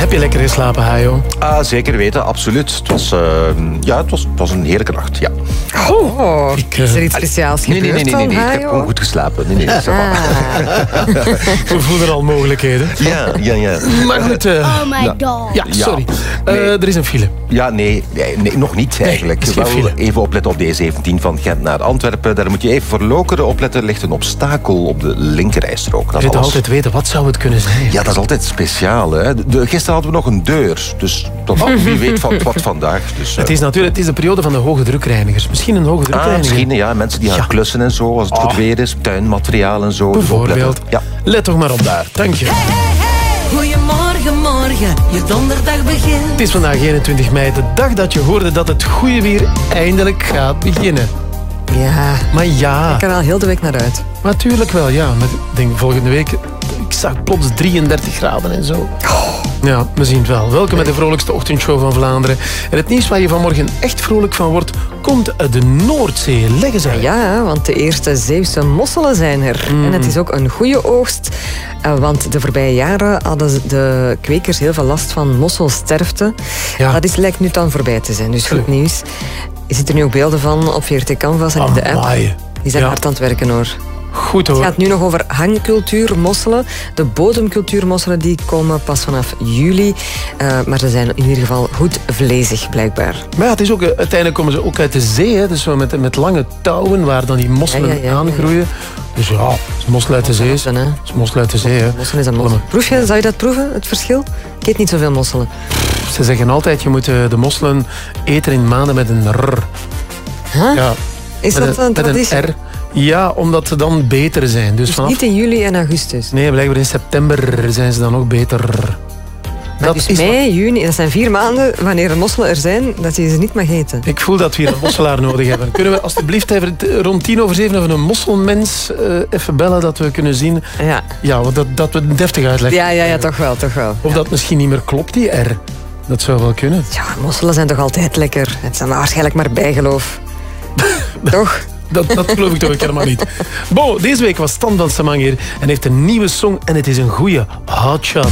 Heb je lekker geslapen, Hajo? Zeker weten, absoluut. Het was een heerlijke nacht, ja. Is er iets speciaals gebeurd? Nee. Ik heb gewoon goed geslapen. Nee. We voelen al mogelijkheden. Ja. Maar goed. Oh my god. Ja, sorry. Nee. Er is een file. Ja, nee, nog niet eigenlijk. is geen Wel file. even opletten op de E17 van Gent naar Antwerpen. Daar moet je even voor Lokeren opletten. Er ligt een obstakel op de linkerrijstrook. Je moet altijd weten, wat zou het kunnen zijn? Ja, dat is altijd speciaal. Hè? Gisteren hadden we nog een deur. Dus wie weet wat vandaag. Dus, Het is de periode van de hoge drukreinigers. Misschien een hoge drukreiniger. misschien, ja. Mensen die gaan klussen en zo, als het goed weer is. Tuinmateriaal en zo. Bijvoorbeeld. Ja. Let toch maar op daar. Dank je. Goedemorgen, morgen, je donderdag begint. Het is vandaag 21 mei, de dag dat je hoorde dat het goede weer eindelijk gaat beginnen. Ja, Maar ja, ik kan er al heel de week naar uit. natuurlijk wel, ja. Maar ik denk volgende week, ik zag plots 33 graden en zo. Ja, we zien het wel. Welkom bij de vrolijkste ochtendshow van Vlaanderen. En het nieuws waar je vanmorgen echt vrolijk van wordt, komt uit de Noordzee. Leg eens uit. Ja, want de eerste Zeeuwse mosselen zijn er. En het is ook een goede oogst. Want de voorbije jaren hadden de kwekers heel veel last van mosselsterfte. Ja. Dat lijkt nu dan voorbij te zijn, dus goed nieuws. Je ziet er nu ook beelden van op VRT Canvas en in de app. Amai. Die zijn Ja. hard aan het werken, hoor. Goed Het hoor. gaat nu nog over hangcultuurmosselen. De bodemcultuurmosselen die komen pas vanaf juli. Maar ze zijn in ieder geval goed vlezig, blijkbaar. Maar ja, het is ook, uiteindelijk komen ze ook uit de zee. Hè. Dus zo met lange touwen waar dan die mosselen Ja. aangroeien. Dus ja, het is mossel uit de zee. Het Mosselen, hè. is mossel uit de zee. Hè. Mosselen is een mossel. Zou je dat proeven, het verschil? Ik eet niet zoveel mosselen. Ze zeggen altijd, je moet de mosselen eten in maanden met een R. Huh? Ja, Is dat een traditie? R. Ja, omdat ze dan beter zijn. Dus vanaf... Niet in juli en augustus. Nee, blijkbaar in september zijn ze dan ook beter. Maar dus mei, juni, dat zijn 4 maanden wanneer er mosselen er zijn, dat je ze niet mag eten. Ik voel dat we hier een mosselaar nodig hebben. Kunnen we alstublieft even rond 6:10 even een mosselmens even bellen, dat we kunnen zien... Ja, Ja, dat we deftig uitleggen. ja, toch wel. Of dat misschien niet meer klopt, die R. Dat zou wel kunnen. Ja, mosselen zijn toch altijd lekker. Het is dan waarschijnlijk maar bijgeloof. Toch? Dat geloof ik toch helemaal niet. Bon, deze week was Stan van Samang hier en heeft een nieuwe song en het is een goeie. Hot Shot.